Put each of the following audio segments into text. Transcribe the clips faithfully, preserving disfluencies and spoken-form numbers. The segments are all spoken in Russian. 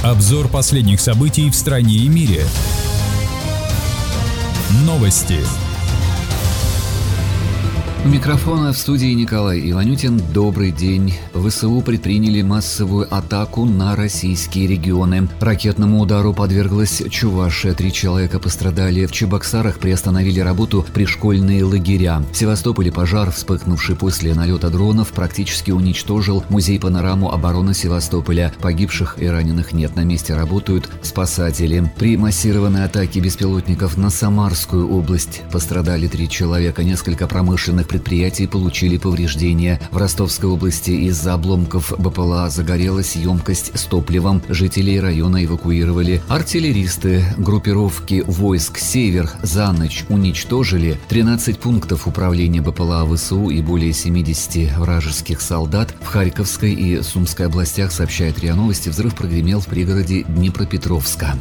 Обзор последних событий в стране и мире. Новости. У микрофона в студии Николай Иванютин. Добрый день. ВСУ предприняли массовую атаку на российские регионы. Ракетному удару подверглась Чувашия. Три человека пострадали. В Чебоксарах приостановили работу пришкольные лагеря. В Севастополе пожар, вспыхнувший после налета дронов, практически уничтожил музей-панораму обороны Севастополя. Погибших и раненых нет. На месте работают спасатели. При массированной атаке беспилотников на Самарскую область пострадали три человека. Несколько промышленных предприятий получили повреждения. В Ростовской области из-за обломков БПЛА загорелась емкость с топливом. Жителей района эвакуировали. Артиллеристы группировки войск «Север» за ночь уничтожили тринадцать пунктов управления БПЛА ВСУ и более семидесяти вражеских солдат. В Харьковской и Сумской областях, сообщает РИА Новости, взрыв прогремел в пригороде Днепропетровска.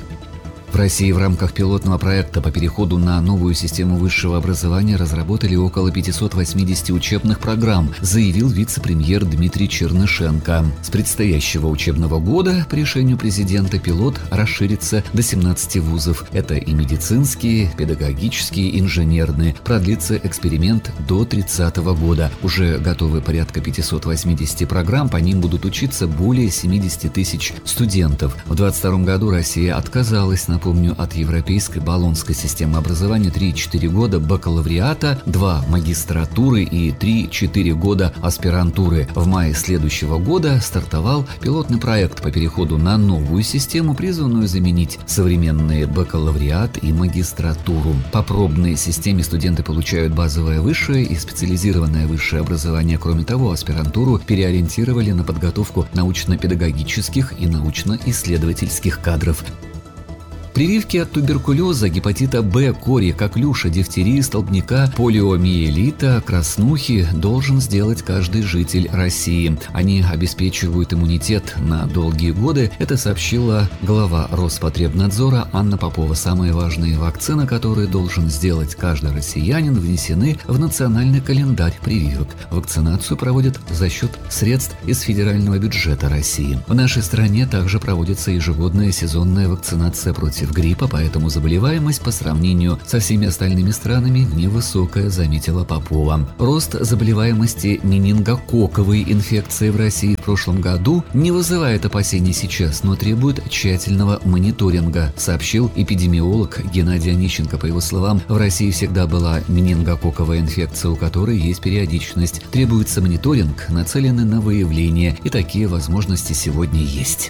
В России в рамках пилотного проекта по переходу на новую систему высшего образования разработали около пятьсот восемьдесят учебных программ, заявил вице-премьер Дмитрий Чернышенко. С предстоящего учебного года, по решению президента, пилот расширится до семнадцати вузов. Это и медицинские, педагогические, инженерные. Продлится эксперимент до тридцатого года. Уже готовы порядка пятьсот восемьдесят программ, по ним будут учиться более семидесяти тысяч студентов. В двадцать втором году Россия отказалась, напомню, от европейской болонской системы образования: три-четыре года бакалавриата, два магистратуры и три-четыре года аспирантуры. В мае следующего года стартовал пилотный проект по переходу на новую систему, призванную заменить современные бакалавриат и магистратуру. По пробной системе студенты получают базовое высшее и специализированное высшее образование. Кроме того, аспирантуру переориентировали на подготовку научно-педагогических и научно-исследовательских кадров. Прививки от туберкулеза, гепатита Б, кори, коклюша, дифтерии, столбняка, полиомиелита, краснухи должен сделать каждый житель России. Они обеспечивают иммунитет на долгие годы. Это сообщила глава Роспотребнадзора Анна Попова. Самые важные вакцины, которые должен сделать каждый россиянин, внесены в национальный календарь прививок. Вакцинацию проводят за счет средств из федерального бюджета России. В нашей стране также проводится ежегодная сезонная вакцинация против гриппа, поэтому заболеваемость по сравнению со всеми остальными странами невысокая, заметила Попова. Рост заболеваемости менингококковой инфекцией в России в прошлом году не вызывает опасений сейчас, но требует тщательного мониторинга, сообщил эпидемиолог Геннадий Онищенко. По его словам, в России всегда была менингококковая инфекция, у которой есть периодичность. Требуется мониторинг, нацеленный на выявление, и такие возможности сегодня есть.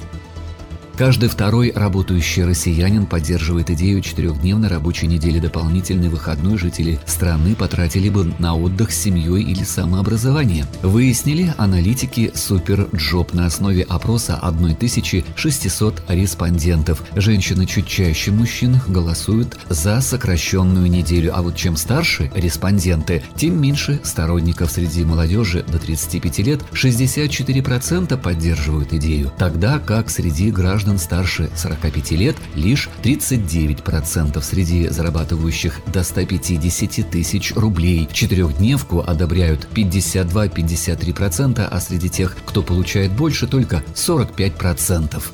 Каждый второй работающий россиянин поддерживает идею четырехдневной рабочей недели. Дополнительный выходной жители страны потратили бы на отдых с семьей или самообразование, выяснили аналитики Суперджоп на основе опроса тысячи шестисот респондентов. Женщины чуть чаще мужчин голосуют за сокращенную неделю, а вот чем старше респонденты, тем меньше сторонников. Среди молодежи до тридцати пяти лет шестьдесят четыре процента поддерживают идею, тогда как среди граждан старше сорока пяти лет лишь тридцать девять процентов. Среди зарабатывающих до ста пятидесяти тысяч рублей четырехдневку одобряют пятьдесят два - пятьдесят три процента, а среди тех, кто получает больше, только сорок пять процентов.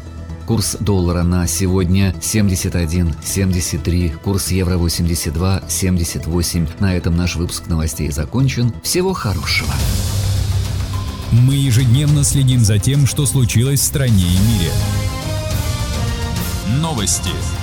Курс доллара на сегодня семьдесят один семьдесят три, курс евро восемьдесят два семьдесят восемь. На этом наш выпуск новостей закончен. Всего хорошего. Мы ежедневно следим за тем, что случилось в стране и мире. Новости.